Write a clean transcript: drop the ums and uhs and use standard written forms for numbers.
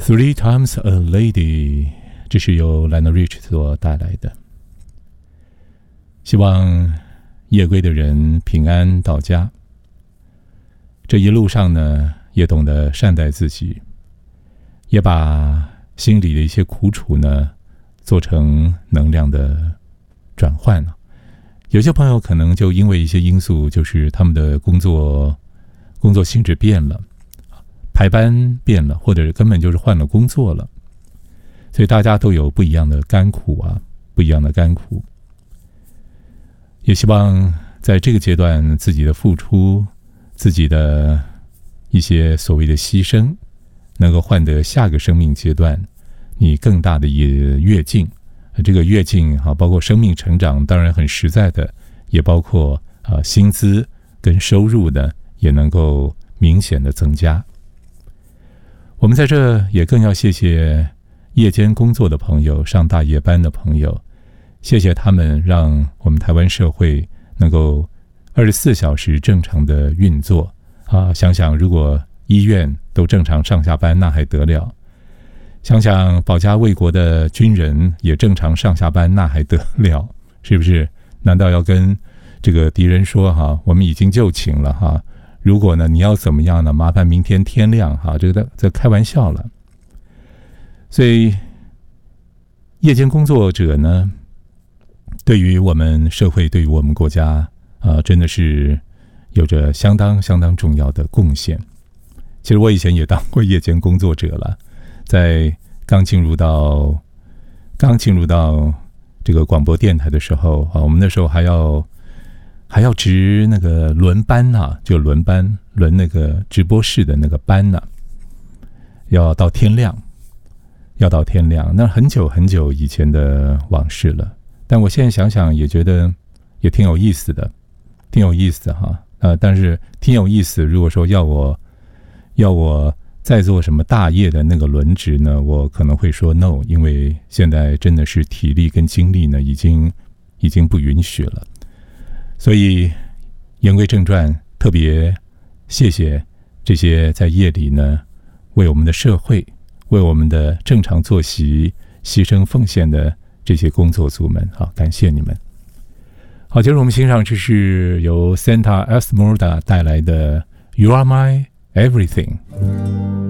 Three Times a Lady， 这是由 Lionel Rich 所带来的。希望夜归的人平安到家。这一路上呢，也懂得善待自己，也把心里的一些苦楚呢，做成能量的转换。有些朋友可能就因为一些因素，就是他们的工作性质变了，排班变了，或者根本就是换了工作了，所以大家都有不一样的甘苦啊，不一样的甘苦。也希望在这个阶段，自己的付出，自己的一些所谓的牺牲，能够换得下个生命阶段你更大的跃进。这个跃进包括生命成长，当然很实在的，也包括薪资跟收入呢，也能够明显的增加。我们在这也更要谢谢夜间工作的朋友，上大夜班的朋友，谢谢他们让我们台湾社会能够24小时正常的运作想想如果医院都正常上下班，那还得了？想想保家卫国的军人也正常上下班，那还得了？是不是？难道要跟这个敌人说我们已经就寝了如果呢你要怎么样呢？麻烦明天天亮这开玩笑了。所以夜间工作者呢，对于我们社会，对于我们国家真的是有着相当重要的贡献。其实我以前也当过夜间工作者了，在刚进入到这个广播电台的时候我们那时候还要值那个轮班就轮那个直播室的那个班要到天亮，那很久以前的往事了。但我现在想想也觉得也挺有意思的但是挺有意思。如果说要我再做什么大业的那个轮值呢，我可能会说 no， 因为现在真的是体力跟精力呢已经不允许了。所以言归正传，特别谢谢这些在夜里呢为我们的社会，为我们的正常作息牺牲奉献的这些工作组们感谢你们。好，接着我们欣赏这是由 Santa Esmeralda 带来的 You Are My Everything。